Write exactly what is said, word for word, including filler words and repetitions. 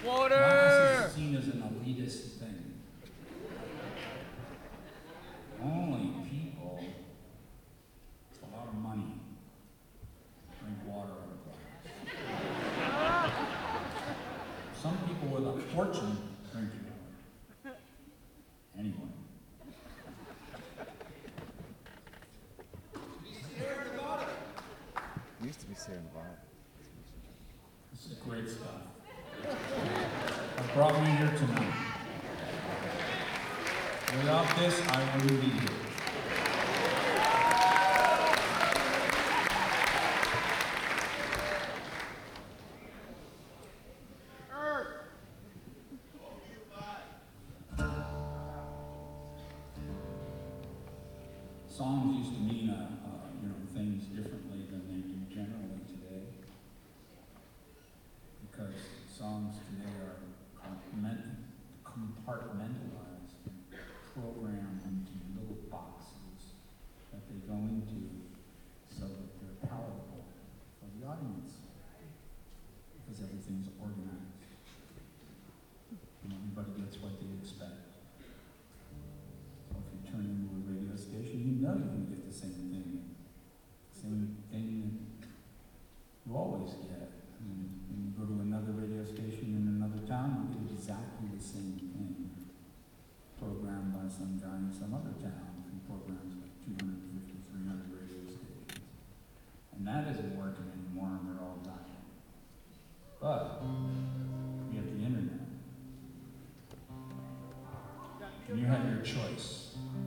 Water! Is seen as an elitist thing. Only people with a lot of money drink water out of glass. Some people with a fortune drink water. Anyway. Used to be Sierra Nevada. This is great stuff. What brought me here tonight. Without this, I wouldn't be here. Songs used to mean, uh, uh, you know, things differently than they do generally today. Because songs today are compartmentalized and programmed into little boxes that they go into so that they're palatable for the audience. Because everything's organized. And everybody gets what they expect. So if you turn into a radio station, you know you're going to get the same thing. Same thing that you always get. And when you go to another radio station in another town, you get exactly the same thing. Programmed by some guy in some other town who programs like two hundred fifty, three hundred radio stations. And that isn't working anymore, and they're all dying. But we have the internet. And you have your choice.